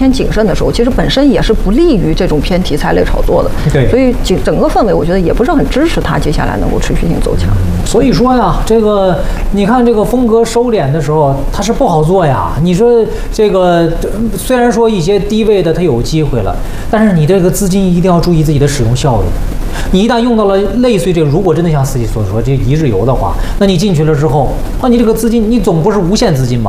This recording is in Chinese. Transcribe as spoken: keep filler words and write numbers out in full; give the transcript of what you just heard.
偏谨慎的时候，其实本身也是不利于这种偏题材类炒作的。 对， 所以整整个氛围，我觉得也不是很支持它接下来能够持续性走强。 所以说呀，这个你看这个风格收敛的时候，它是不好做呀。你说这个虽然说一些低位的它有机会了，但是你这个资金一定要注意自己的使用效率。你一旦用到了类似于这个，如果真的像司机所说这一日游的话，那你进去了之后，那你这个资金你总不是无限资金吧？